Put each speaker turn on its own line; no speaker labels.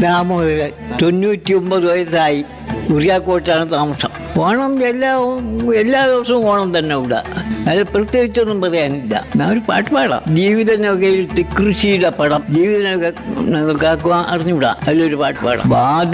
ദാമോദരൻ 99 വയസ്സായി. കുറിയാക്കോട്ടാണ് താമസം. ഓണം എല്ലാ ദിവസവും ഓണം തന്നെ ഇവിടെ. അത് പ്രത്യേകിച്ചൊന്നും പറയാനില്ല. ഞാൻ ഒരു പാട്ട് പാടാം. ജീവിതനൗകയിൽ കൃഷിയുടെ പടം. ജീവിതനൗക അറിഞ്ഞുവിടാം. അതിലൊരു പാട്ട് പാടാം.